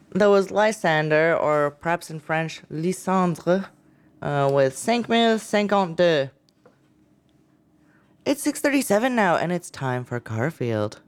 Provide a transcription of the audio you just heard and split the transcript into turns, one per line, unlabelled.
That was Lysander, or perhaps in French, Lysandre, with 5052. It's 6:37 now, and it's time for Garfield.